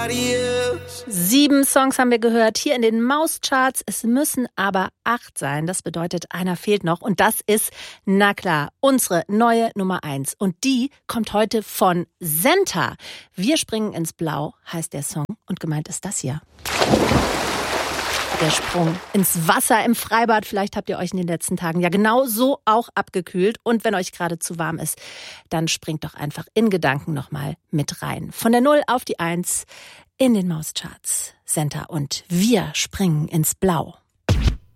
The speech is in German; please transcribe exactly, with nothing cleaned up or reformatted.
Sieben Songs haben wir gehört hier in den Mauscharts. Es müssen aber acht sein. Das bedeutet, einer fehlt noch. Und das ist, na klar, unsere neue Nummer eins. Und die kommt heute von Senta. Wir springen ins Blau, heißt der Song. Und gemeint ist das hier. Der Sprung ins Wasser im Freibad. Vielleicht habt ihr euch in den letzten Tagen ja genau so auch abgekühlt. Und wenn euch gerade zu warm ist, dann springt doch einfach in Gedanken nochmal mit rein. Von der Null auf die Eins in den Mauscharts. Senta und wir springen ins Blau.